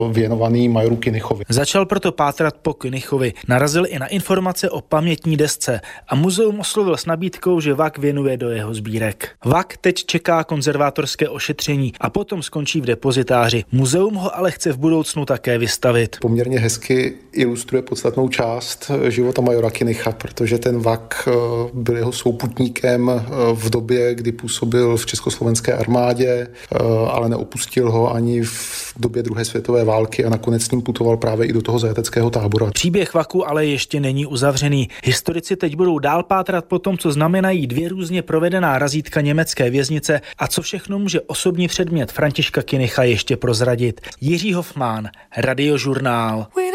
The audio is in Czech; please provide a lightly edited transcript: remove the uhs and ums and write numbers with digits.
věnovaný majoru Kynichovi. Začal proto pátrat po Kynichovi. Narazil i na informace o pamětní desce a muzeum oslovil s nabídkou, že VAK věnuje do jeho sbírek. VAK teď čeká konzervátorské ošetření a potom skončí v depozitáři. Muzeum ho ale chce v budoucnu také vystavit. Poměrně hezky ilustruje podstatnou část života majora Kynicha, protože ten VAK byl jeho souputníkem v době, kdy působil v československé armádě, ale neopustil ho ani v době druhé světové války a nakonec s ním putoval právě i do toho zajateckého tábora. Příběh VAKu ale ještě není uzavřený. Historici teď budou dál pátrat po tom, co znamenají 2 různě provedená razítka německé věznice a co všechno může osobní předmět Františka Kynicha ještě prozradit. Jiří Hofmann, Radiožurnál.